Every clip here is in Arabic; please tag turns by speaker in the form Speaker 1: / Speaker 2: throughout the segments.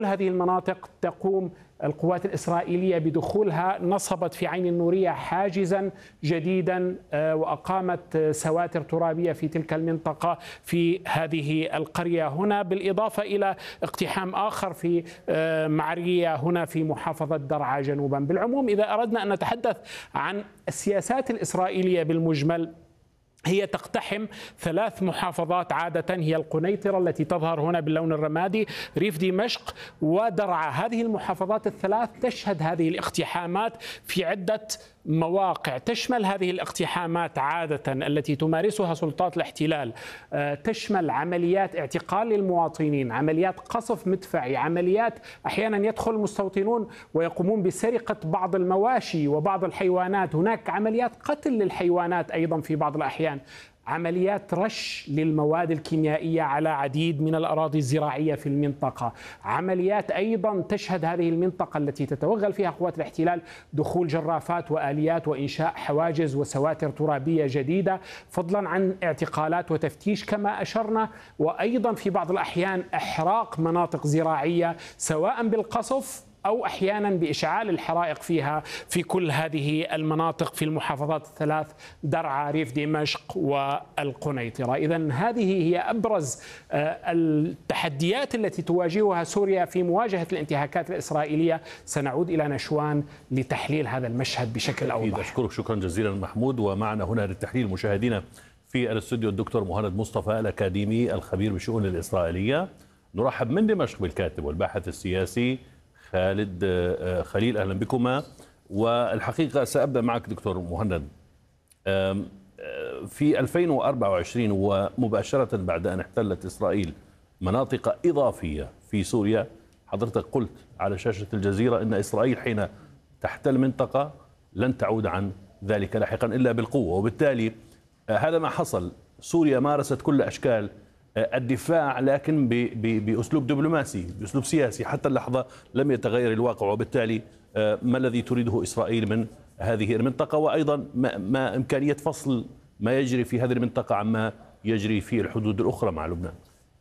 Speaker 1: هذه المناطق تقوم القوات الإسرائيلية بدخولها، نصبت في عين النورية حاجزا جديدا وأقامت سواتر ترابية في تلك المنطقة في هذه القرية هنا، بالإضافة إلى اقتحام آخر في معرية هنا في محافظة درعا جنوبا. بالعموم إذا أردنا أن نتحدث عن السياسات الإسرائيلية بالمجمل، هي تقتحم 3 محافظات عادة، هي القنيطرة التي تظهر هنا باللون الرمادي، ريف دمشق ودرعا. هذه المحافظات ال3 تشهد هذه الاقتحامات في عدة مواقع. تشمل هذه الاقتحامات عادة التي تمارسها سلطات الاحتلال، تشمل عمليات اعتقال للمواطنين، عمليات قصف مدفعي، عمليات أحيانا يدخل المستوطنون ويقومون بسرقة بعض المواشي وبعض الحيوانات، هناك عمليات قتل للحيوانات أيضا في بعض الأحيان، عمليات رش للمواد الكيميائية على عديد من الأراضي الزراعية في المنطقة، عمليات أيضا تشهد هذه المنطقة التي تتوغل فيها قوات الاحتلال دخول جرافات وآليات وإنشاء حواجز وسواتر ترابية جديدة، فضلا عن اعتقالات وتفتيش كما أشرنا، وأيضا في بعض الأحيان إحراق مناطق زراعية سواء بالقصف أو أحيانا بإشعال الحرائق فيها في كل هذه المناطق في المحافظات ال3 درعا، ريف دمشق والقنيطرة. إذن هذه هي أبرز التحديات التي تواجهها سوريا في مواجهة الانتهاكات الإسرائيلية. سنعود إلى نشوان لتحليل هذا المشهد بشكل أوضح.
Speaker 2: أشكرك شكرا جزيلا محمود. ومعنا هنا للتحليل مشاهدينا في الاستوديو الدكتور مهند مصطفى الأكاديمي الخبير بالشؤون الإسرائيلية. نرحب من دمشق بالكاتب والباحث السياسي خالد خليل، أهلا بكما. والحقيقة سأبدأ معك دكتور مهند. في 2024 ومباشرة بعد أن احتلت إسرائيل مناطق إضافية في سوريا، حضرتك قلت على شاشة الجزيرة أن إسرائيل حين تحتل منطقة لن تعود عن ذلك لاحقا إلا بالقوة، وبالتالي هذا ما حصل. سوريا مارست كل أشكال الدفاع لكن بأسلوب دبلوماسي، بأسلوب سياسي. حتى اللحظة لم يتغير الواقع، وبالتالي ما الذي تريده إسرائيل من هذه المنطقة، وأيضا ما إمكانية فصل ما يجري في هذه المنطقة عما يجري في الحدود الأخرى مع لبنان؟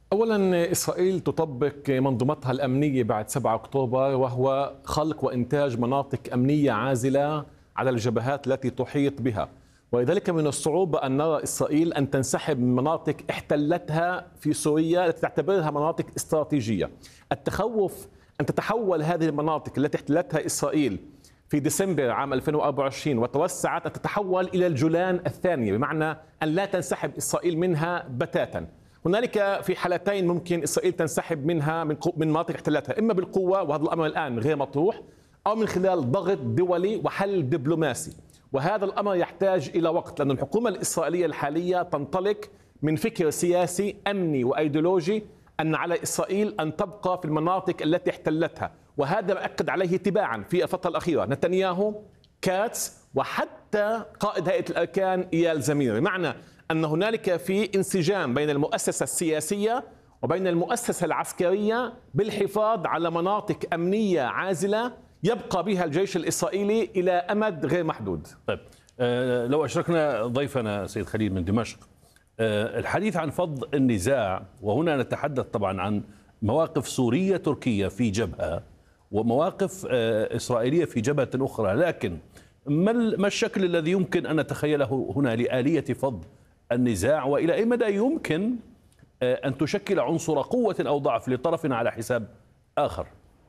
Speaker 3: أولا إسرائيل تطبق منظومتها الأمنية بعد 7 أكتوبر، وهو خلق وإنتاج مناطق أمنية عازلة على الجبهات التي تحيط بها، ولذلك من الصعوبة أن نرى إسرائيل أن تنسحب من مناطق احتلتها في سوريا التي تعتبرها مناطق استراتيجية. التخوف أن تتحول هذه المناطق التي احتلتها إسرائيل في ديسمبر عام 2024 وتوسعت أن تتحول إلى الجولان الثانية، بمعنى أن لا تنسحب إسرائيل منها بتاتا. هنالك في حالتين ممكن إسرائيل تنسحب منها من مناطق احتلتها، إما بالقوة وهذا الأمر الآن غير مطروح، أو من خلال ضغط دولي وحل دبلوماسي، وهذا الأمر يحتاج إلى وقت، لأن الحكومة الإسرائيلية الحالية تنطلق من فكر سياسي أمني وأيديولوجي أن على إسرائيل أن تبقى في المناطق التي احتلتها، وهذا ما أكد عليه تباعا في الفترة الأخيرة نتنياهو، كاتس، وحتى قائد هيئة الأركان إيال زمير، بمعنى أن هنالك في انسجام بين المؤسسة السياسية وبين المؤسسة العسكرية بالحفاظ على مناطق أمنية عازلة يبقى بها الجيش الإسرائيلي إلى أمد غير محدود.
Speaker 2: طيب، لو أشركنا ضيفنا سيد خليل من دمشق، الحديث عن فض النزاع، وهنا نتحدث طبعا عن مواقف سورية تركية في جبهة ومواقف إسرائيلية في جبهة أخرى، لكن ما الشكل الذي يمكن أن نتخيله هنا لآلية فض النزاع، وإلى أي مدى يمكن أن تشكل عنصر قوة أو ضعف لطرف على حساب آخر؟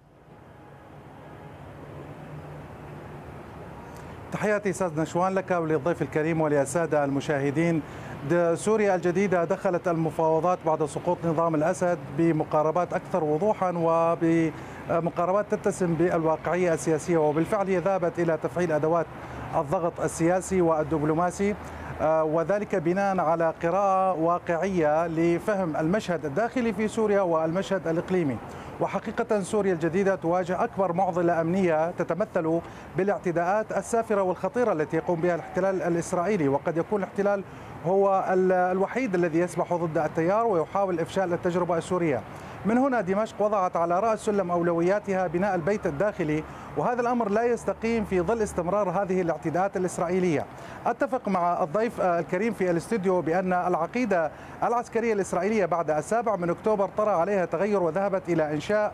Speaker 4: تحياتي أستاذ نشوان لك وللضيف الكريم وللسادة المشاهدين. سوريا الجديدة دخلت المفاوضات بعد سقوط نظام الأسد بمقاربات أكثر وضوحا وبمقاربات تتسم بالواقعية السياسية، وبالفعل هي ذهبت إلى تفعيل أدوات الضغط السياسي والدبلوماسي، وذلك بناء على قراءة واقعية لفهم المشهد الداخلي في سوريا والمشهد الإقليمي. وحقيقة سوريا الجديدة تواجه أكبر معضلة أمنية تتمثل بالاعتداءات السافرة والخطيرة التي يقوم بها الاحتلال الإسرائيلي، وقد يكون الاحتلال هو الوحيد الذي يسبح ضد التيار ويحاول إفشال التجربة السورية. من هنا دمشق وضعت على رأس سلم أولوياتها بناء البيت الداخلي، وهذا الأمر لا يستقيم في ظل استمرار هذه الاعتداءات الإسرائيلية. أتفق مع الضيف الكريم في الاستوديو بأن العقيدة العسكرية الإسرائيلية بعد 7 أكتوبر طرأ عليها تغير، وذهبت إلى إنشاء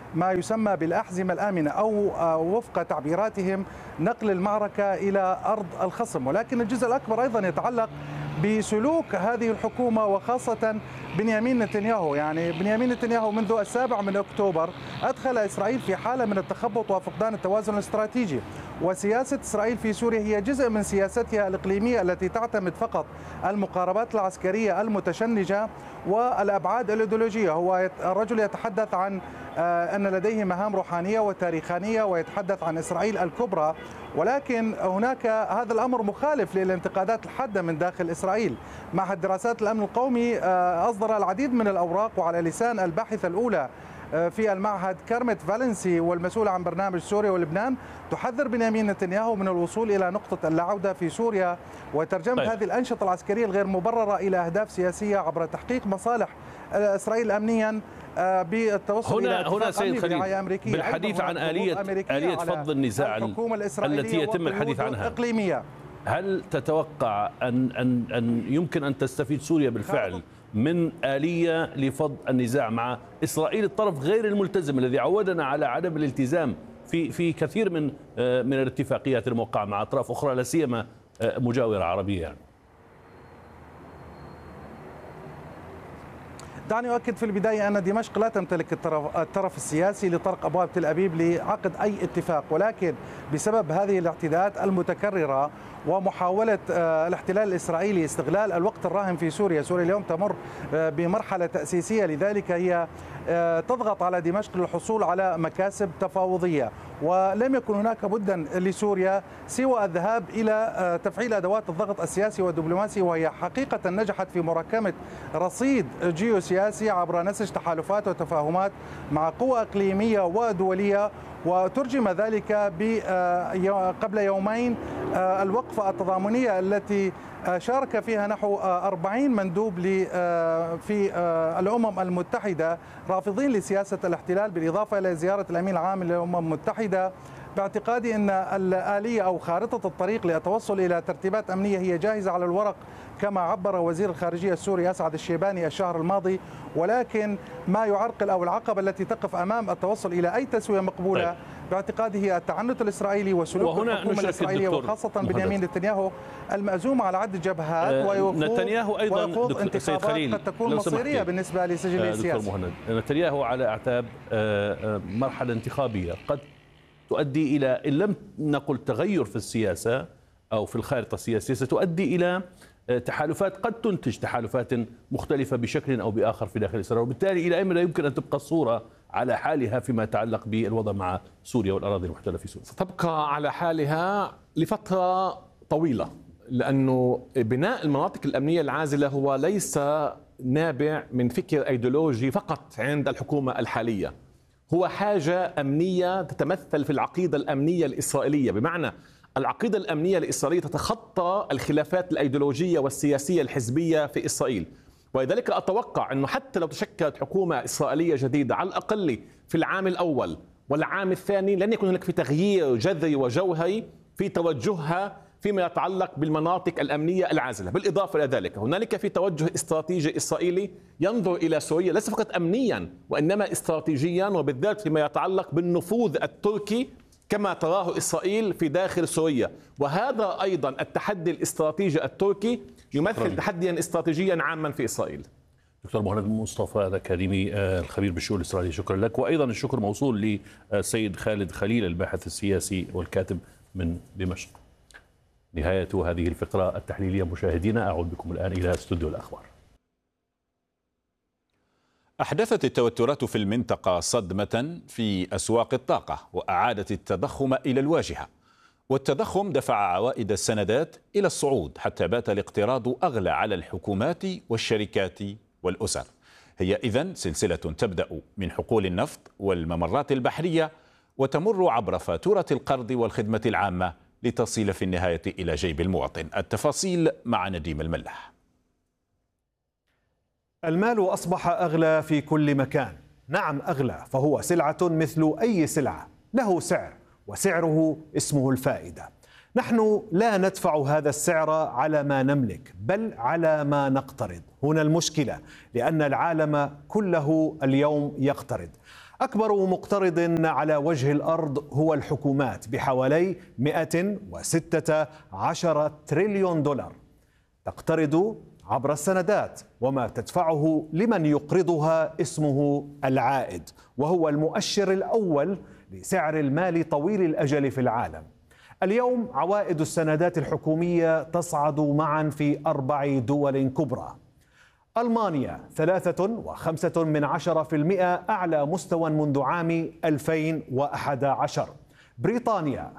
Speaker 4: ما يسمى بالأحزمة الآمنة أو وفق تعبيراتهم نقل المعركة إلى أرض الخصم. ولكن الجزء الأكبر أيضا يتعلق بسلوك هذه الحكومة وخاصة بنيامين نتنياهو. يعني بنيامين نتنياهو منذ 7 أكتوبر أدخل إسرائيل في حالة من التخبط وفقدان التوازن الاستراتيجي، وسياسة إسرائيل في سوريا هي جزء من سياستها الإقليمية التي تعتمد فقط المقاربات العسكرية المتشنجة والأبعاد الإيديولوجية. هو الرجل يتحدث عن أن لديه مهام روحانية وتاريخانية ويتحدث عن إسرائيل الكبرى، ولكن هناك هذا الأمر مخالف للانتقادات الحادة من داخل إسرائيل. معهد دراسات الأمن القومي أصدر العديد من الأوراق، وعلى لسان الباحثة الأولى في المعهد كارمت فالنسي والمسؤول عن برنامج سوريا ولبنان تحذر بنيامين نتنياهو من الوصول إلى نقطة اللاعودة في سوريا وترجمة هذه الأنشطة العسكرية الغير مبررة إلى أهداف سياسية عبر تحقيق مصالح إسرائيل أمنيا بالتوصل إلى
Speaker 2: هنا سيد خليل بالحديث عن آلية فض النزاع التي يتم الحديث عنها
Speaker 4: إقليمية.
Speaker 2: هل تتوقع أن يمكن أن تستفيد سوريا بالفعل من آلية لفض النزاع مع إسرائيل الطرف غير الملتزم الذي عودنا على عدم الالتزام في كثير من الاتفاقيات الموقعة مع أطراف أخرى لا سيما مجاورة عربية يعني؟
Speaker 4: دعني أؤكد في البداية أن دمشق لا تمتلك الطرف السياسي لطرق أبواب تل أبيب لعقد أي اتفاق، ولكن بسبب هذه الاعتداءات المتكررة ومحاولة الاحتلال الإسرائيلي استغلال الوقت الراهن في سوريا اليوم تمر بمرحلة تأسيسية، لذلك هي تضغط على دمشق للحصول على مكاسب تفاوضية. ولم يكن هناك بدا لسوريا سوى الذهاب إلى تفعيل أدوات الضغط السياسي والدبلوماسي، وهي حقيقة نجحت في مراكمة رصيد جيوسياسي عبر نسج تحالفات وتفاهمات مع قوى إقليمية ودولية. وترجم ذلك قبل يومين الوقفة التضامنية التي شارك فيها نحو 40 مندوب في الأمم المتحدة رافضين لسياسة الاحتلال، بالإضافة إلى زيارة الأمين العام للأمم المتحدة، باعتقادي أن الآلية أو خارطة الطريق للتوصل إلى ترتيبات أمنية هي جاهزة على الورق كما عبر وزير الخارجية السوري أسعد الشيباني الشهر الماضي، ولكن ما يعرقل أو العقبة التي تقف أمام التوصل إلى أي تسوية مقبولة باعتقادي هي التعنت الإسرائيلي وسلوك الحكومة الإسرائيلية وخاصة بنيامين نتنياهو المأزوم على عدة جبهات
Speaker 2: نتنياهو أيضا
Speaker 4: انتخابات قد تكون مصيرية بالنسبة لسجل السياسي.
Speaker 2: نتنياهو على أعتاب مرحلة انتخابية قد تؤدي إلى إن لم نقل تغير في السياسة أو في الخارطة السياسية ستؤدي إلى تحالفات قد تنتج تحالفات مختلفة بشكل أو بآخر في داخل إسرائيل، وبالتالي إلى أين لا يمكن أن تبقى الصورة على حالها فيما يتعلق بالوضع مع سوريا والأراضي المحتلة في سوريا.
Speaker 3: ستبقى على حالها لفترة طويلة، لأنه بناء المناطق الأمنية العازلة هو ليس نابع من فكر أيديولوجي فقط عند الحكومة الحالية، هو حاجة أمنية تتمثل في العقيدة الأمنية الإسرائيلية، بمعنى العقيدة الأمنية الإسرائيلية تتخطى الخلافات الأيديولوجية والسياسية الحزبية في إسرائيل. ولذلك أتوقع أنه حتى لو تشكلت حكومة إسرائيلية جديدة على الأقل في العام الأول والعام الثاني لن يكون هناك في تغيير جذري وجوهري في توجهها فيما يتعلق بالمناطق الأمنية العازلة. بالإضافة إلى ذلك هنالك في توجه استراتيجي إسرائيلي ينظر إلى سوريا ليس فقط أمنيا وإنما استراتيجيا، وبالذات فيما يتعلق بالنفوذ التركي كما تراه إسرائيل في داخل سوريا. وهذا أيضا التحدي الاستراتيجي التركي يمثل تحديا استراتيجيا عاما في إسرائيل.
Speaker 2: دكتور مهند مصطفى الأكاديمي الخبير بالشؤون الإسرائيلية، شكرا لك. وأيضا الشكر موصول للسيد خالد خليل الباحث السياسي والكاتب من دمشق. نهاية هذه الفقرة التحليلية مشاهدينا، أعود بكم الآن إلى استوديو الأخبار.
Speaker 5: أحدثت التوترات في المنطقة صدمة في أسواق الطاقة وأعادت التضخم إلى الواجهة، والتضخم دفع عوائد السندات إلى الصعود حتى بات الاقتراض أغلى على الحكومات والشركات والأسر. هي إذن سلسلة تبدأ من حقول النفط والممرات البحرية وتمر عبر فاتورة القرض والخدمة العامة لتصل في النهاية إلى جيب المواطن. التفاصيل مع نديم الملاح.
Speaker 6: المال أصبح أغلى في كل مكان. نعم أغلى، فهو سلعة مثل أي سلعة، له سعر وسعره اسمه الفائدة. نحن لا ندفع هذا السعر على ما نملك بل على ما نقترض. هنا المشكلة، لأن العالم كله اليوم يقترض. أكبر مقترض على وجه الأرض هو الحكومات بحوالي 116 تريليون دولار، تقترض عبر السندات، وما تدفعه لمن يقرضها اسمه العائد، وهو المؤشر الأول لسعر المال طويل الأجل في العالم. اليوم عوائد السندات الحكومية تصعد معا في 4 دول كبرى: ألمانيا 3.5% أعلى مستوى منذ عام 2011، بريطانيا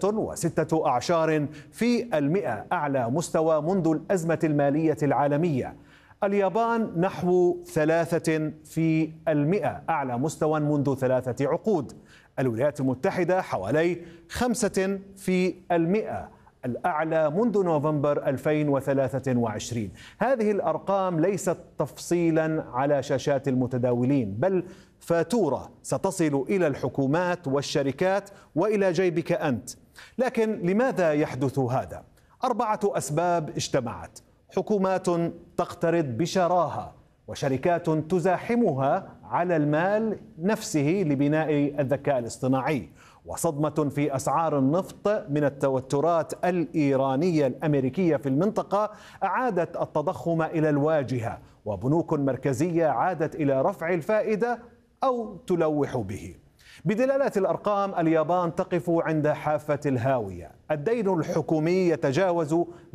Speaker 6: 5.6% أعلى مستوى منذ الأزمة المالية العالمية، اليابان نحو 3% أعلى مستوى منذ 3 عقود، الولايات المتحدة حوالي 5% الأعلى منذ نوفمبر 2023. هذه الأرقام ليست تفصيلا على شاشات المتداولين، بل فاتورة ستصل إلى الحكومات والشركات وإلى جيبك أنت. لكن لماذا يحدث هذا؟ 4 أسباب اجتمعت: حكومات تقترض بشراهة، وشركات تزاحمها على المال نفسه لبناء الذكاء الاصطناعي، وصدمة في أسعار النفط من التوترات الإيرانية الأمريكية في المنطقة أعادت التضخم إلى الواجهة، وبنوك مركزية عادت إلى رفع الفائدة أو تلوح به. بدلالات الأرقام، اليابان تقف عند حافة الهاوية، الدين الحكومي يتجاوز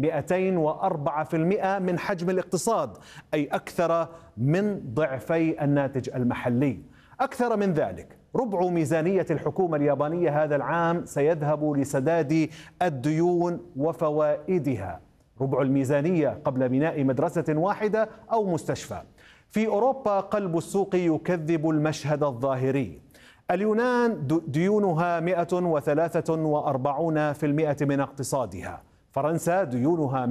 Speaker 6: 204% من حجم الاقتصاد، أي أكثر من ضعفي الناتج المحلي. أكثر من ذلك، ربع ميزانية الحكومة اليابانية هذا العام سيذهب لسداد الديون وفوائدها، ربع الميزانية قبل بناء مدرسة واحدة أو مستشفى. في أوروبا قلب السوق يكذب المشهد الظاهري. اليونان ديونها 143% من اقتصادها، فرنسا ديونها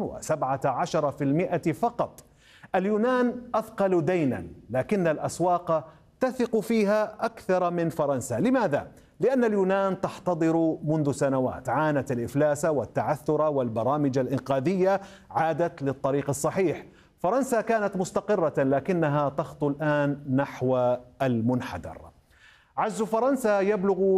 Speaker 6: 117% فقط. اليونان أثقل دينا، لكن الأسواق تثق فيها أكثر من فرنسا. لماذا؟ لأن اليونان تحتضر منذ سنوات، عانت الإفلاس والتعثر والبرامج الإنقاذية عادت للطريق الصحيح. فرنسا كانت مستقرة لكنها تخطو الآن نحو المنحدر. عجز فرنسا يبلغ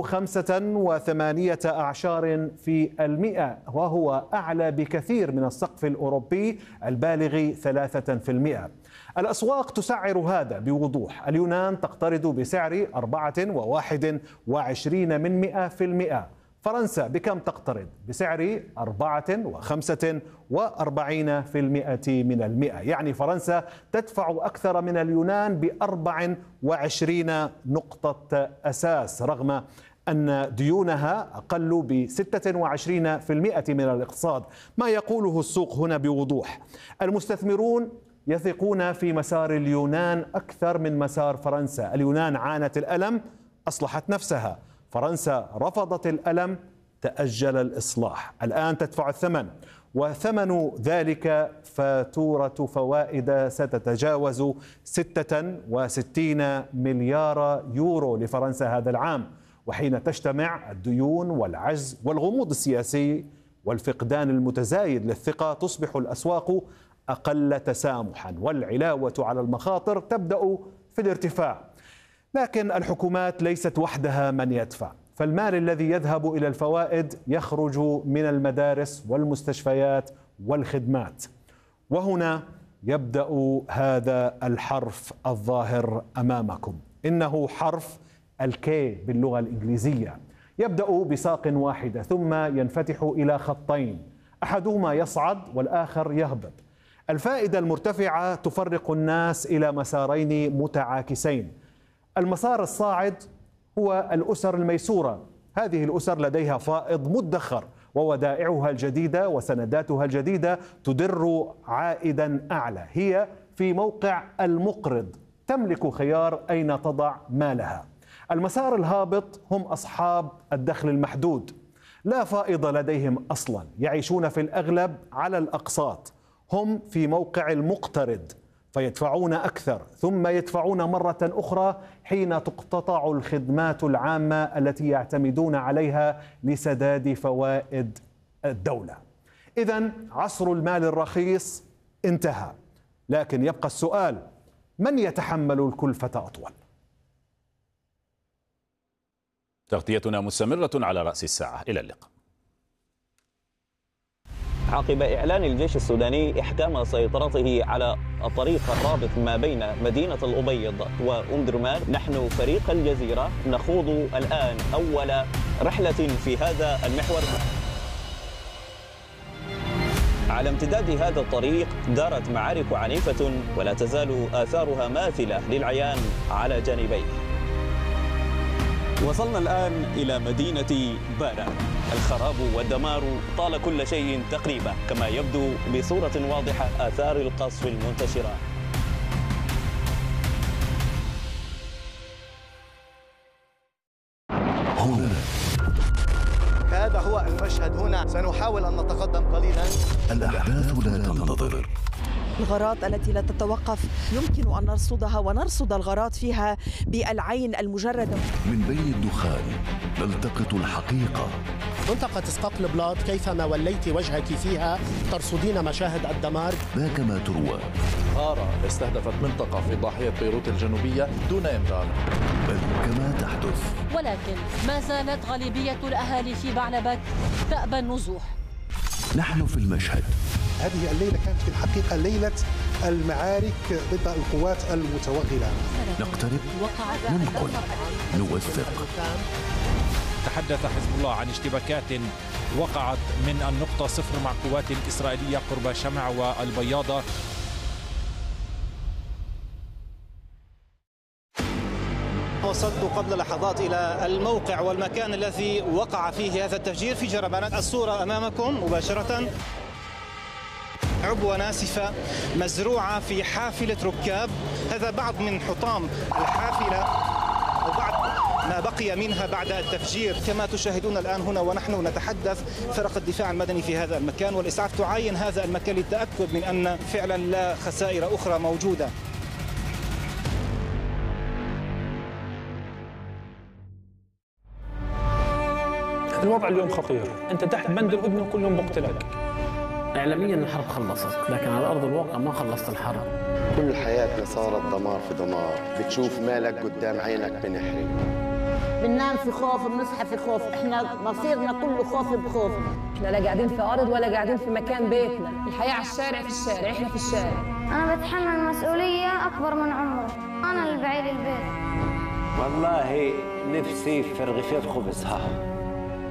Speaker 6: 5.8%، وهو أعلى بكثير من السقف الأوروبي البالغ 3%. الأسواق تسعر هذا بوضوح. اليونان تقترض بسعر 24.1%. فرنسا بكم تقترض؟ بسعر 4.45%. يعني فرنسا تدفع أكثر من اليونان ب24 نقطة أساس، رغم أن ديونها أقل ب26% من الاقتصاد. ما يقوله السوق هنا بوضوح: المستثمرون يثقون في مسار اليونان أكثر من مسار فرنسا. اليونان عانت الألم، أصلحت نفسها. فرنسا رفضت الألم، تأجل الإصلاح، الآن تدفع الثمن، وثمن ذلك فاتورة فوائد ستتجاوز 66 مليار يورو لفرنسا هذا العام. وحين تجتمع الديون والعجز والغموض السياسي والفقدان المتزايد للثقة، تصبح الأسواق أقل تسامحا، والعلاوة على المخاطر تبدأ في الارتفاع. لكن الحكومات ليست وحدها من يدفع، فالمال الذي يذهب إلى الفوائد يخرج من المدارس والمستشفيات والخدمات. وهنا يبدأ هذا الحرف الظاهر أمامكم، إنه حرف الكي باللغة الإنجليزية. يبدأ بساق واحدة ثم ينفتح إلى خطين، أحدهما يصعد والآخر يهبط. الفائدة المرتفعة تفرق الناس إلى مسارين متعاكسين. المسار الصاعد هو الأسر الميسورة، هذه الأسر لديها فائض مدخر وودائعها الجديدة وسنداتها الجديدة تدر عائدا أعلى، هي في موقع المقرض، تملك خيار أين تضع مالها. المسار الهابط هم أصحاب الدخل المحدود، لا فائض لديهم أصلا، يعيشون في الأغلب على الأقساط، هم في موقع المقترض فيدفعون أكثر، ثم يدفعون مرة أخرى حين تقتطع الخدمات العامة التي يعتمدون عليها لسداد فوائد الدولة. إذن عصر المال الرخيص انتهى، لكن يبقى السؤال: من يتحمل الكلفة أطول؟
Speaker 5: تغطيتنا مستمرة على رأس الساعة. إلى اللقاء.
Speaker 7: عقب إعلان الجيش السوداني إحكام سيطرته على الطريق الرابط ما بين مدينة الأبيض وأم درمان، نحن فريق الجزيرة نخوض الآن أول رحلة في هذا المحور. على امتداد هذا الطريق دارت معارك عنيفة ولا تزال آثارها ماثلة للعيان على جانبيه. وصلنا الآن إلى مدينة بارا. الخراب والدمار طال كل شيء تقريبا، كما يبدو بصورة واضحة آثار القصف المنتشرة.
Speaker 8: هنا هذا هو المشهد. هنا سنحاول أن نتقدم قليلا. الأحداث لا تنتظر.
Speaker 9: الغارات التي لا تتوقف يمكن أن نرصدها ونرصد الغارات فيها بالعين المجردة.
Speaker 8: من بين الدخان نلتقط الحقيقة.
Speaker 10: منطقة اسقاق البلاط كيفما وليت وجهك فيها ترصدين مشاهد الدمار.
Speaker 8: ذاك ما تروى.
Speaker 11: غارة استهدفت منطقة في ضاحية بيروت الجنوبية دون إنذار.
Speaker 8: بل كما تحدث.
Speaker 12: ولكن ما زالت غالبية الأهالي في بعلبك تأبى النزوح.
Speaker 8: نحن في المشهد.
Speaker 13: هذه الليلة كانت في الحقيقة ليلة المعارك ضد القوات المتوغلة.
Speaker 8: نقترب، ننقل، نوثق.
Speaker 14: تحدث حزب الله عن اشتباكات وقعت من النقطة 0 مع قوات إسرائيلية قرب شمع والبياضة.
Speaker 10: وصلت قبل لحظات إلى الموقع والمكان الذي وقع فيه هذا التفجير في جربانات. الصورة أمامكم مباشرة. عبوة ناسفة مزروعة في حافلة ركاب. هذا بعض من حطام الحافلة وبعض ما بقي منها بعد التفجير. كما تشاهدون الآن هنا ونحن نتحدث، فرق الدفاع المدني في هذا المكان والإسعاف تعاين هذا المكان للتأكد من أن فعلا لا خسائر أخرى موجودة.
Speaker 15: الوضع اليوم خطير، أنت تحت بند الهدنة وكل يوم بقتلك.
Speaker 16: إعلاميا الحرب خلصت، لكن على أرض الواقع ما خلصت الحرب.
Speaker 17: كل حياتنا صارت دمار في دمار، بتشوف مالك قدام عينك بنحرق.
Speaker 18: بننام في خوف، بنصحى في خوف، احنا مصيرنا كله خوف بخوف.
Speaker 19: احنا لا قاعدين في أرض ولا قاعدين في مكان بيتنا، الحياة على الشارع، في الشارع، احنا في الشارع.
Speaker 20: أنا بتحمل مسؤولية أكبر من عمري، أنا اللي بعيد البيت.
Speaker 21: والله نفسي في رغيفين خبز.